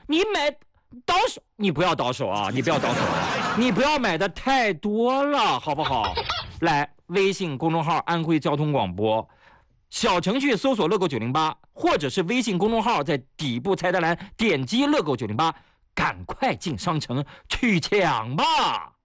你买到手，你不要到手啊！你不要到手啊！你不要买的太多了，好不好？来，微信公众号安徽交通广播，小程序搜索乐购908，或者是微信公众号在底部菜单栏点击乐购908，赶快进商城去抢吧！